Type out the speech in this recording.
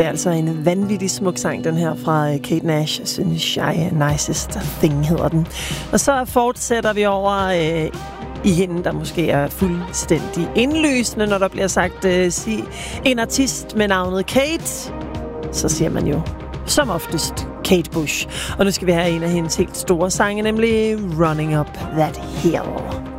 Det er altså en vanvittig smuk sang, den her fra Kate Nash, synes jeg. Nicest Thing hedder den. Og så fortsætter vi over i hende, der måske er fuldstændig indlysende, når der bliver sagt en artist med navnet Kate. Så siger man jo som oftest Kate Bush. Og nu skal vi have en af hendes helt store sange, nemlig Running Up That Hill.